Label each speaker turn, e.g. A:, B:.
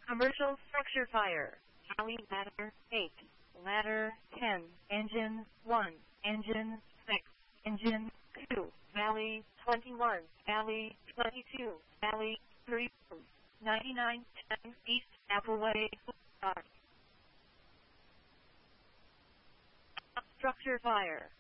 A: Commercial structure fire. Valley ladder 8. Ladder 10. Engine 1. Engine 6. Engine 2. Valley 21. Valley 22. Valley 3. 9910 East Appleway. Structure fire.